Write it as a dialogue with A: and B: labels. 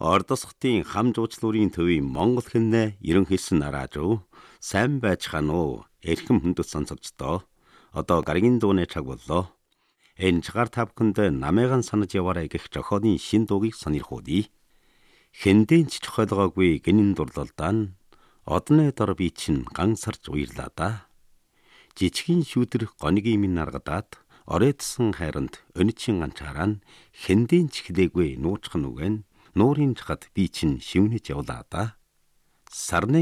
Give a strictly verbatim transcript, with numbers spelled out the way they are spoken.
A: Ордосхтын хам жуучлуурын төвийн Монгол хэмнэ ерөнхийлсөн нараажуу сайн байцгаана уу эрхэм хүндэт сонсогчдоо одоо гарагийн дууны цаг боллоо. Энэ цагаар та бүхэнд намайган санаж яваарай гэх зохиолын шин дуугийг сонирхуулъя. Хэндийн ч чухалгаагүй гинэн дурлалдаа нь одны дор би чинь гансарч уйрлаа да. Жичгийн шүүдэр гонигийн минь наргадаад оройтсон хайранд өнөчийн ганчаараа нь хэндийн ч хилээгүй нуучхан үгэн нуурын чахад би чинь шивнэж явлаа да. Сарны